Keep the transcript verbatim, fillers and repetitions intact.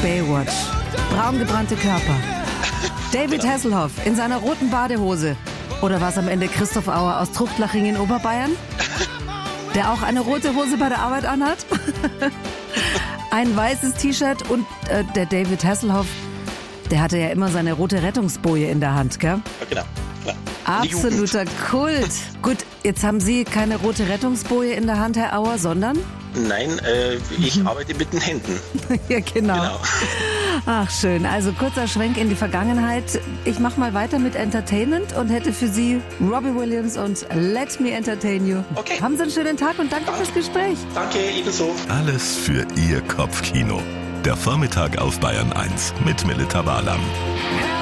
Baywatch. Braungebrannte Körper. David Hasselhoff in seiner roten Badehose. Oder war es am Ende Christoph Auer aus Truchtlaching in Oberbayern? Der auch eine rote Hose bei der Arbeit anhat? Ein weißes T-Shirt und äh, der David Hasselhoff, der hatte ja immer seine rote Rettungsboje in der Hand, gell? Ja, genau. Klar. Absoluter Kult. Gut, jetzt haben Sie keine rote Rettungsboje in der Hand, Herr Auer, sondern? Nein, äh, ich mhm. arbeite mit den Händen. Ja, genau. genau. Ach, schön. Also kurzer Schwenk in die Vergangenheit. Ich mache mal weiter mit Entertainment und hätte für Sie Robbie Williams und Let Me Entertain You. Okay. Haben Sie einen schönen Tag und danke, danke. fürs Gespräch. Danke, ebenso. Alles für Ihr Kopfkino. Der Vormittag auf Bayern eins mit Melita Walam.